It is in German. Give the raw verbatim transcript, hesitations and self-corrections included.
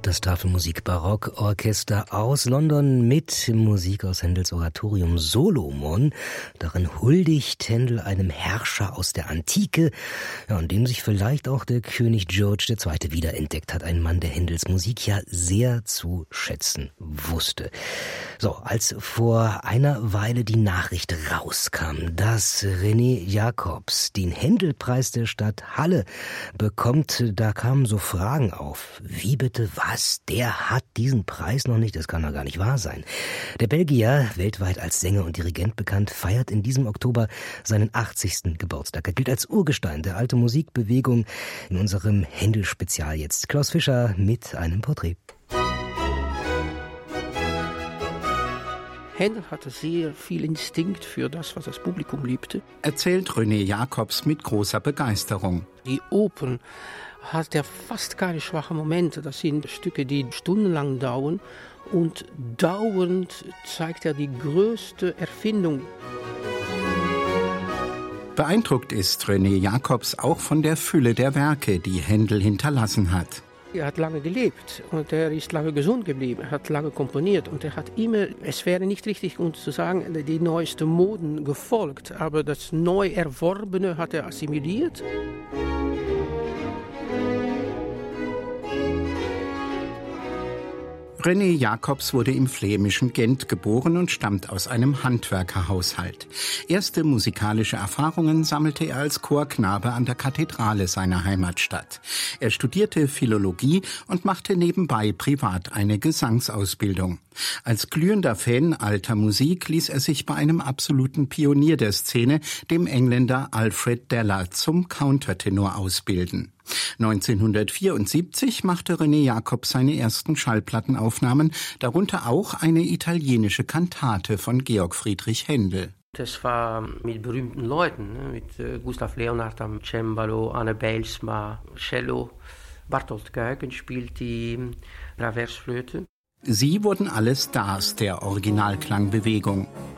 Das Tafelmusik-Barockorchester aus London mit Musik aus Händels Oratorium Solomon. Darin huldigt Händel einem Herrscher aus der Antike, ja, und dem sich vielleicht auch der König George der Zweite wiederentdeckt hat. Ein Mann, der Händels Musik ja sehr zu schätzen wusste. So, als vor einer Weile die Nachricht rauskam, dass René Jacobs den Händelpreis der Stadt Halle bekommt, da kamen so Fragen auf. Wie bitte was? Der hat diesen Preis noch nicht? Das kann doch gar nicht wahr sein. Der Belgier, weltweit als Sänger und Dirigent bekannt, feiert in diesem Oktober seinen achtzigsten Geburtstag. Er gilt als Urgestein der alten Musikbewegung. In unserem Händel-Spezial jetzt Klaus Fischer mit einem Porträt. Händel hatte sehr viel Instinkt für das, was das Publikum liebte. Erzählt René Jacobs mit großer Begeisterung. Die Opern hat er fast keine schwachen Momente. Das sind Stücke, die stundenlang dauern. Und dauernd zeigt er die größte Erfindung. Beeindruckt ist René Jacobs auch von der Fülle der Werke, die Händel hinterlassen hat. Er hat lange gelebt und er ist lange gesund geblieben. Er hat lange komponiert und er hat immer, es wäre nicht richtig, uns zu sagen, die neuesten Moden gefolgt, aber das neu Erworbene hat er assimiliert. René Jacobs wurde im flämischen Gent geboren und stammt aus einem Handwerkerhaushalt. Erste musikalische Erfahrungen sammelte er als Chorknabe an der Kathedrale seiner Heimatstadt. Er studierte Philologie und machte nebenbei privat eine Gesangsausbildung. Als glühender Fan alter Musik ließ er sich bei einem absoluten Pionier der Szene, dem Engländer Alfred Deller, zum Countertenor ausbilden. neunzehnhundertvierundsiebzig machte René Jacobs seine ersten Schallplattenaufnahmen, darunter auch eine italienische Kantate von Georg Friedrich Händel. Das war mit berühmten Leuten, mit Gustav Leonhardt am Cembalo, Anne Bijlsma, Cello, Bartolt Kuijken spielt die Traversflöte. Sie wurden alle Stars der Originalklangbewegung.